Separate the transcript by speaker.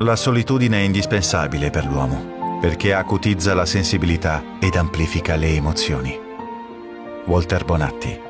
Speaker 1: La solitudine è indispensabile per l'uomo, perché acutizza la sensibilità ed amplifica le emozioni. Walter Bonatti.